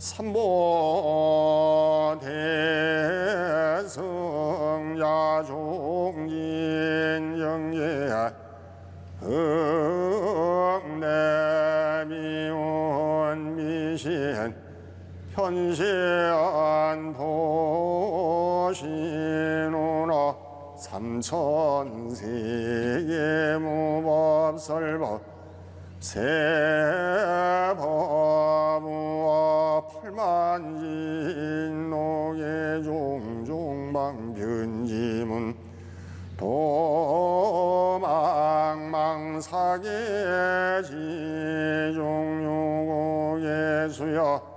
삼보 대성야 종진 영예 흑내미운 미신 현시안 보시누나 삼천세계 무법설법 세법무와 팔만진록의 종종방변지문 도망망사계 지종요고예수여